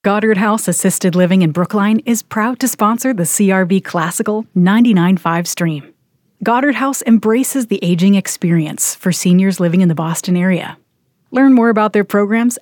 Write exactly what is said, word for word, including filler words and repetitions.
Goddard House Assisted Living in Brookline is proud to sponsor the C R V Classical ninety-nine point five stream. Goddard House embraces the aging experience for seniors living in the Boston area. Learn more about their programs